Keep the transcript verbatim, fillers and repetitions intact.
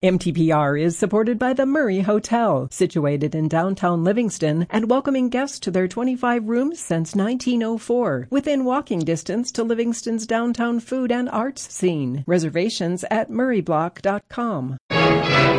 M T P R is supported by the Murray Hotel, situated in downtown Livingston and welcoming guests to their twenty-five rooms since nineteen oh four, within walking distance to Livingston's downtown food and arts scene. Reservations at murray block dot com.